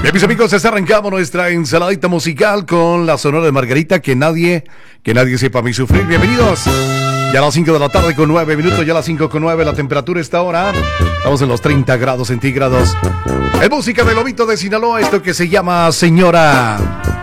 Bien, mis amigos, arrancamos nuestra ensaladita musical con la Sonora de Margarita, que nadie sepa mi sufrir. Bienvenidos. Ya a las 5 de la tarde con 9 minutos, ya a las 5 con 9, la temperatura está ahora. Estamos en los 30 grados centígrados. Es música de Lobito de Sinaloa, esto que se llama Señora.